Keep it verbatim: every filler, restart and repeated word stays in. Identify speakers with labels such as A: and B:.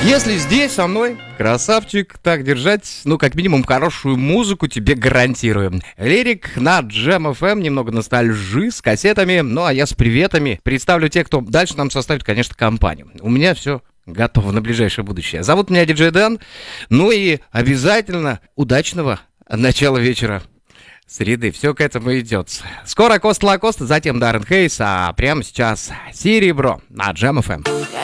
A: Если здесь со мной, красавчик, так держать, ну, как минимум, хорошую музыку тебе гарантирую. Лирик на Джем эф эм, немного ностальжи с кассетами, ну, а я с приветами представлю тех, кто дальше нам составит, конечно, компанию. У меня все готово на ближайшее будущее. Зовут меня диджей Дэн, ну и обязательно удачного начала вечера. Среды, все к этому идет. Скоро Коста Лакоста, затем Даррен Хейс, а прямо сейчас Серебро на Джем эф эм.